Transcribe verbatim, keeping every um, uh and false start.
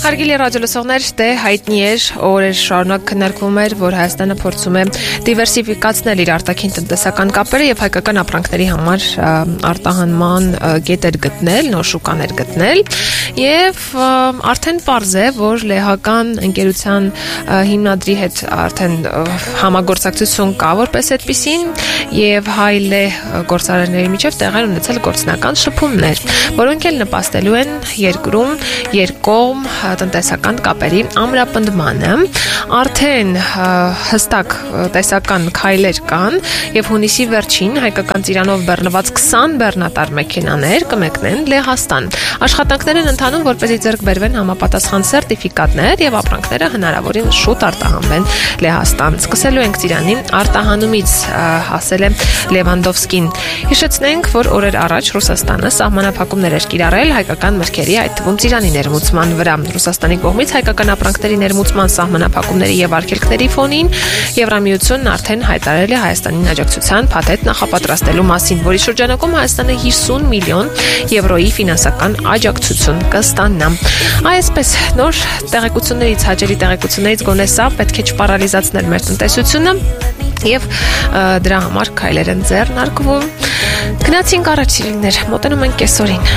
Հարգելի ռադիոլսողներ, դե հայտնի էր, օրեր շարունակ քննարկվում էր, որ Հայաստանը փորձում է դիվերսիֆիկացնել իր արտաքին տնտեսական կապերը եւ հայկական ապրանքների համար արտահանման կետեր գտնել, նոր շուկաներ գտնել եւ արդեն պարզ է, որ լեհական ընկերության հիմնադրի հետ արդեն համագործակցություն կա որպես այդպիսին եւ հայ-լեհ գործարարների միջև տեղի ունեցել գործնական շփումներ, որոնք էլ նպաստելու են երկրում երկկողմ տնտեսական կապերի ամրապնդմանը, արդեն հստակ տեսական քայլեր կան եւ հունիսի վերջին հայկական ծիրանով բեռնված քսան բեռնատար մեքենաներ կմեկնեն Լեհաստան։ Աշխատանքներ են ընթանում, որպեսզի ձեռք բերվեն համապատասխան սերտիֆիկատներ եւ ապրանքները հնարավորին շուտ արտահանվեն Լեհաստան։ Սկսելու ենք ծիրանին արտահանումից, ասել է Լևանդովսկին։ Հիշեցնենք, որ օրեր առաջ Ռուսաստանը սահմանափակումներ էր կիրառել հայկական մրգերի, այդ թվում ծիրանի ներմուծման վրա։ Ռուսաստանի կողմից հայկական ապրանքների ներմուծման սահմանափակումների եւ արգելքների ֆոնին Եվրամիությունն արդեն հայտարարել է Հայաստանին աջակցության փաթեթ նախապատրաստելու մասին, որի շրջանակում Հայաստանը հիսուն միլիոն եվրոյի ֆինանսական աջակցություն կստանա։ Այսպես նոր տեղեկություններից, հաճելի տեղեկություններից գոնե սա պետք է չպարալիզացնել մեր տնտեսությունը եւ դրա համար քայլեր են ձեռնարկվում։ Գնացինք առաջ, սիրելիներ, մոտենում ենք կեսօրին։